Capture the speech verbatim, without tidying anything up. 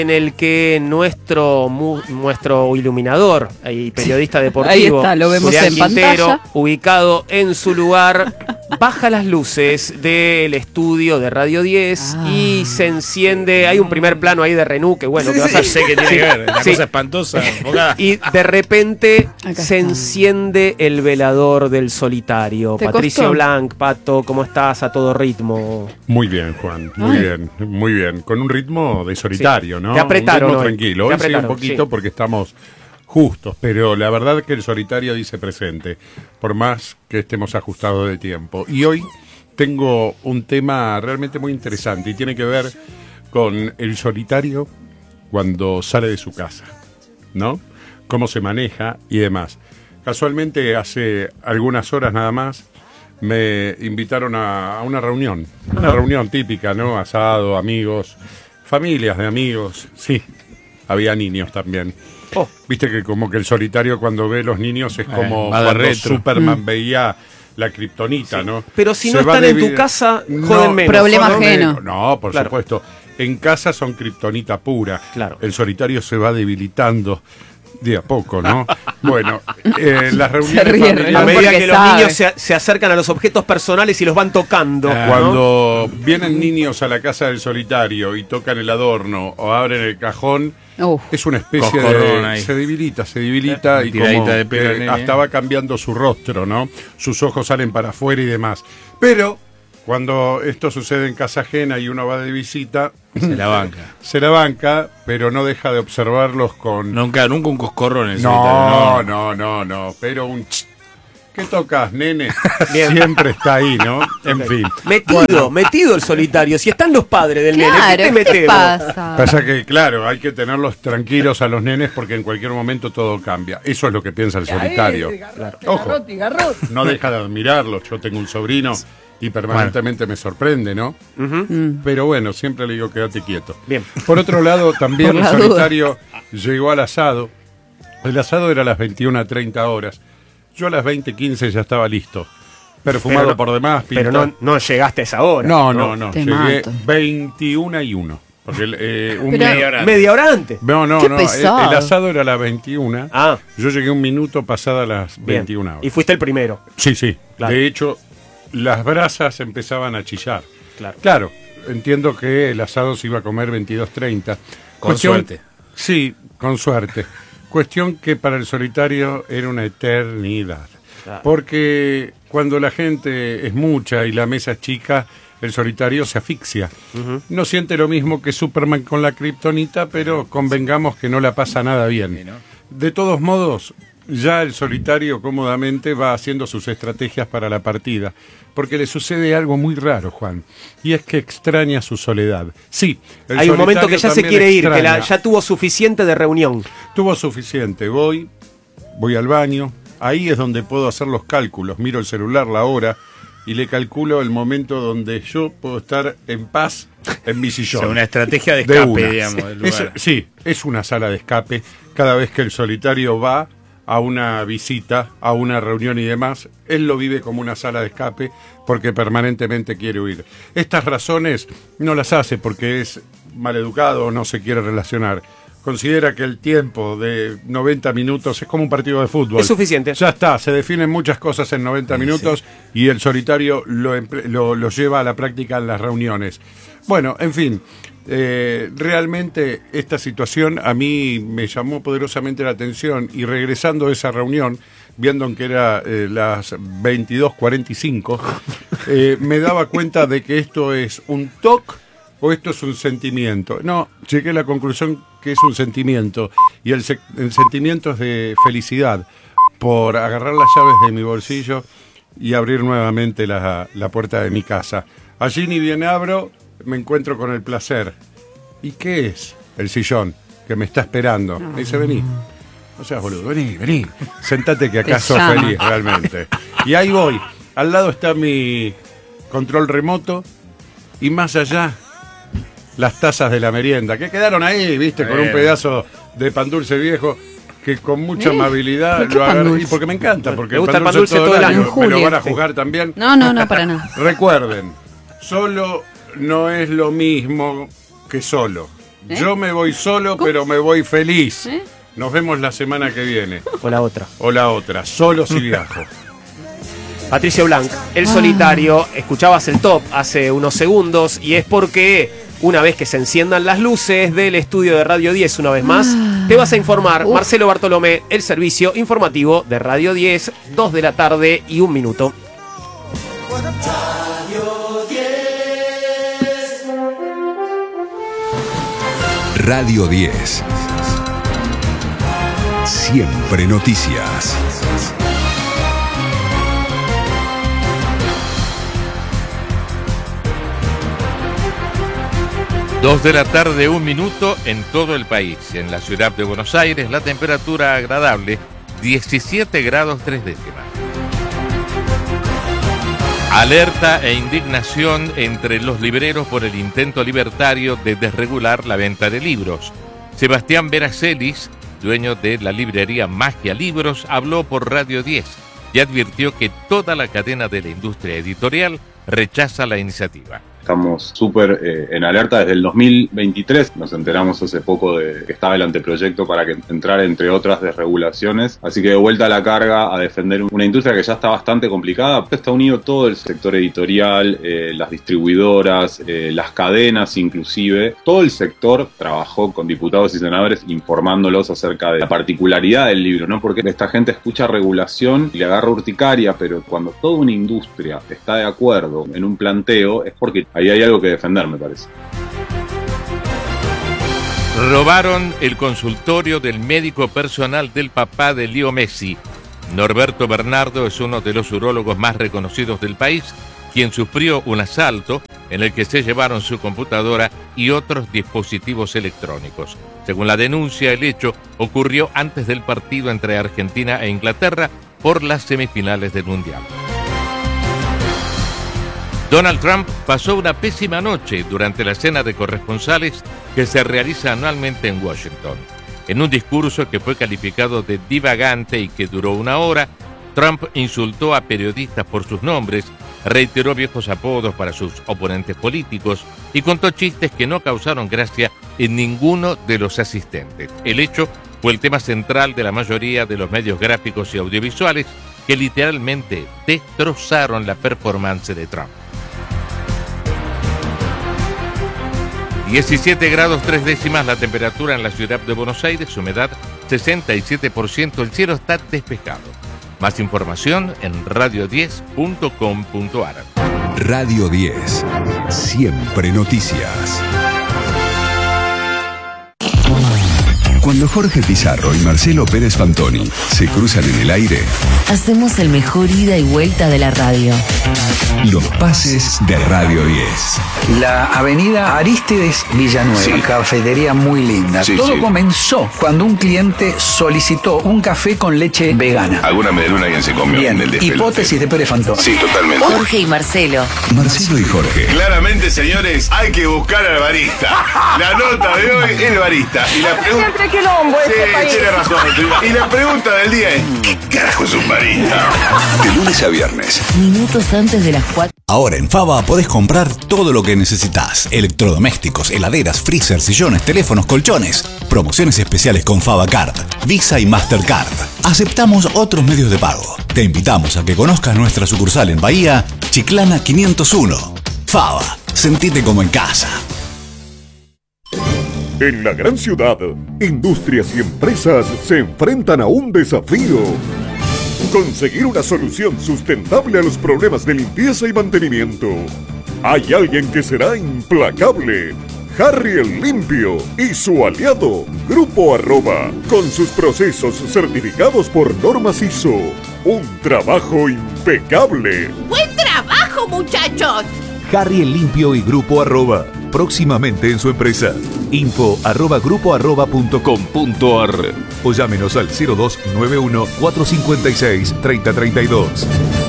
en el que nuestro mu- nuestro iluminador y periodista deportivo, ahí está, lo vemos Julián en Quintero, pantalla, ubicado en su lugar, baja las luces del estudio de Radio diez ah. y se enciende. Hay un primer plano ahí de Renú que bueno, Sí, que vas sí, a sé que tiene que ver, una Sí. cosa espantosa, enfocada. Y de repente Acá se está. enciende el velador del solitario. ¿Te Patricio costó? Blanc, Pato, ¿cómo estás? A todo ritmo. Muy bien, Juan, muy Ay. bien, muy bien. Con un ritmo de solitario, Sí. ¿no? Te apretaron Un ritmo hoy. tranquilo. Te Hoy sí un apretaron, poquito sí. porque estamos justos, pero la verdad que el solitario dice presente, por más que estemos ajustados de tiempo. Y hoy tengo un tema realmente muy interesante y tiene que ver con el solitario cuando sale de su casa, ¿no? Cómo se maneja y demás. Casualmente hace algunas horas nada más me invitaron a, a una reunión, una reunión típica, ¿no? Asado, amigos, familias de amigos, sí, había niños también. Oh. Viste que como que el solitario cuando ve los niños es como va de cuando retro. Superman veía la kriptonita, ¿no? Pero si Se no va están en tu debil- casa, No, joden menos. Problema joden ajeno. menos. No, por Claro. supuesto. En casa son kriptonita pura. Claro. El solitario se va debilitando de a poco, ¿no? Bueno, eh, las reuniones ríe, familiares- A medida porque que los sabe. niños se, se acercan a los objetos personales y los van tocando. Ah. ¿no? Cuando vienen niños a la casa del solitario y tocan el adorno o abren el cajón, Uf. es una especie Coscorrón de... ahí. Se debilita, se debilita y Tiradita como de pelo, que nene. hasta va cambiando su rostro, ¿no? Sus ojos salen para afuera y demás. Pero cuando esto sucede en casa ajena y uno va de visita, Se la banca. se la banca, pero no deja de observarlos con... Nunca, nunca un coscorrón en el No, solitario, no, no, no, pero un... ch- ¿Qué tocas, nene? Bien. Siempre está ahí, ¿no? En fin. Metido, metido el solitario. Si están los padres del nene, Claro, ¿qué te ¿qué te metemos? pasa? Pasa que, claro, hay que tenerlos tranquilos a los nenes porque en cualquier momento todo cambia. Eso es lo que piensa el solitario. Ojo, no deja de admirarlos. Yo tengo un sobrino y permanentemente me sorprende, ¿no? Ujú. Mm. Pero bueno, siempre le digo quédate quieto. Bien. Por otro lado, también Por el la duda. solitario llegó al asado. El asado era a las veintiuna treinta horas. Yo a las veinte quince ya estaba listo. Perfumado Pero no- por demás. Pero pintado. no, no llegaste a esa hora. No, no, no. Te Llegué mato. veintiuna y uno. Porque el, eh, un Pero- Media hora. Media hora antes. No, no, Qué no. El, pesado. el asado era a las veintiuna. Ah, Yo llegué un minuto pasada las bien. veintiuna horas. Y fuiste el primero. Sí, sí. Claro. De hecho, las brasas empezaban a chillar. Claro. Claro, entiendo que el asado se iba a comer veintidós treinta. Con suerte. Sí, con suerte. Cuestión que para el solitario era una eternidad. Claro. Porque cuando la gente es mucha y la mesa es chica, el solitario se asfixia. Ujú. No siente lo mismo que Superman con la kriptonita, pero convengamos que no la pasa nada bien. Sí, ¿no? De todos modos, ya el solitario cómodamente va haciendo sus estrategias para la partida, porque le sucede algo muy raro, Juan, y es que extraña su soledad. Sí, el Hay un momento que solitario ya se también quiere ir, que la- extraña. ya tuvo suficiente de reunión. Tuvo suficiente, voy, voy al baño, ahí es donde puedo hacer los cálculos, miro el celular, la hora, y le calculo el momento donde yo puedo estar en paz en mi O sillón. sea, una estrategia de De escape, una. digamos, del Es- lugar. sí, es una sala de escape. Cada vez que el solitario va a una visita, a una reunión y demás, él lo vive como una sala de escape porque permanentemente quiere huir. Estas razones no las hace porque es maleducado o no se quiere relacionar. Considera que el tiempo de noventa minutos es como un partido de fútbol. Es suficiente. Ya está, se definen muchas cosas en noventa minutos y el solitario lo, empre- lo, lo lleva a la práctica en las reuniones. Bueno, en fin, eh, realmente esta situación a mí me llamó poderosamente la atención y regresando de esa reunión, viendo que era eh, las veintidós cuarenta y cinco, eh, me daba cuenta de que esto es un toque o esto es un sentimiento. No, llegué a la conclusión que es un sentimiento y el, se- el sentimiento es de felicidad por agarrar las llaves de mi bolsillo y abrir nuevamente la, la puerta de mi casa. Allí ni bien abro, me encuentro con el placer. ¿Y qué es? El sillón que me está esperando. Me dice, vení. No seas boludo, vení, vení. Sentate que acá Te sos llama. feliz realmente. Y ahí voy. Al lado está mi control remoto y más allá las tazas de la merienda, que quedaron ahí, viste, con un Bien. pedazo de pan dulce viejo que con mucha ¿Eh? amabilidad ¿Por qué lo pan agarré. dulce? Y porque me encanta, porque Me gusta el pan dulce todo el año. Me lo Julio, van a sí. jugar también. No, no, no, para nada. Recuerden, solo no es lo mismo que solo. ¿Eh? Yo me voy solo, ¿Cómo? pero me voy feliz. ¿Eh? Nos vemos la semana que viene. O la otra. O la otra, solo si viajo. Patricio Blanc, El Solitario, escuchabas el top hace unos segundos y es porque una vez que se enciendan las luces del estudio de Radio diez una vez más, te vas a informar, Uf. Marcelo Bartolomé, el servicio informativo de Radio diez, dos de la tarde y un minuto. Radio diez. Siempre noticias. Dos de la tarde, un minuto en todo el país. En la ciudad de Buenos Aires, la temperatura agradable, diecisiete grados tres décimas. Alerta e indignación entre los libreros por el intento libertario de desregular la venta de libros. Sebastián Veracelis, dueño de la librería Magia Libros, habló por Radio diez y advirtió que toda la cadena de la industria editorial rechaza la iniciativa. Estamos súper eh, en alerta desde el dos mil veintitrés. Nos enteramos hace poco de que estaba el anteproyecto para que entrara, entre otras, desregulaciones. Así que de vuelta a la carga a defender una industria que ya está bastante complicada. Está unido todo el sector editorial, eh, las distribuidoras, eh, las cadenas inclusive. Todo el sector trabajó con diputados y senadores informándolos acerca de la particularidad del libro, ¿no? Porque esta gente escucha regulación y le agarra urticaria, pero cuando toda una industria está de acuerdo en un planteo es porque ahí hay algo que defender, me parece. Robaron el consultorio del médico personal del papá de Leo Messi. Norberto Bernardo es uno de los urólogos más reconocidos del país, quien sufrió un asalto en el que se llevaron su computadora y otros dispositivos electrónicos. Según la denuncia, el hecho ocurrió antes del partido entre Argentina e Inglaterra por las semifinales del Mundial. Donald Trump pasó una pésima noche durante la cena de corresponsales que se realiza anualmente en Washington. En un discurso que fue calificado de divagante y que duró una hora, Trump insultó a periodistas por sus nombres, reiteró viejos apodos para sus oponentes políticos y contó chistes que no causaron gracia en ninguno de los asistentes. El hecho fue el tema central de la mayoría de los medios gráficos y audiovisuales que literalmente destrozaron la performance de Trump. diecisiete grados tres décimas la temperatura en la ciudad de Buenos Aires, humedad sesenta y siete por ciento, el cielo está despejado. Más información en radio diez punto com punto ar. Radio diez. Siempre noticias. Cuando Jorge Pizarro y Marcelo Pérez Fantoni se cruzan en el aire, hacemos el mejor ida y vuelta de la radio. Los pases de Radio diez. La avenida Arístides Villanueva, sí. Cafetería muy linda. Sí, Todo sí. comenzó cuando un cliente solicitó un café con leche vegana. Alguna medialuna alguien se comió. Bien, en el despelote. hipótesis de Pérez Fantoni. Sí, totalmente. Jorge y Marcelo. Marcelo y Jorge. Claramente, señores, hay que buscar al barista. La nota de hoy, el barista. Y la pregunta... quilombo sí, este país. tiene razón. Y la pregunta del día es, ¿qué carajo es un barista? De lunes a viernes. Minutos antes de las cuatro. Ahora en Fava podés comprar todo lo que necesitas. Electrodomésticos, heladeras, freezer, sillones, teléfonos, colchones. Promociones especiales con Fava Card, Visa y Mastercard. Aceptamos otros medios de pago. Te invitamos a que conozcas nuestra sucursal en Bahía, Chiclana quinientos uno. Fava, sentite como en casa. En la gran ciudad, industrias y empresas se enfrentan a un desafío. Conseguir una solución sustentable a los problemas de limpieza y mantenimiento. Hay alguien que será implacable. Harry el Limpio y su aliado, Grupo Arroba, con sus procesos certificados por normas I S O. Un trabajo impecable. ¡Buen trabajo, muchachos! Harry el Limpio y Grupo Arroba, próximamente en su empresa. Info arroba grupo arroba punto com punto ar o llámenos al cero dos nueve uno cuatro cinco seis tres cero tres dos.